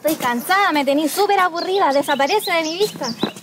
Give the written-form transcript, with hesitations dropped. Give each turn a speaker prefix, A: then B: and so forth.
A: Estoy cansada, me tení súper aburrida, desaparece de mi vista.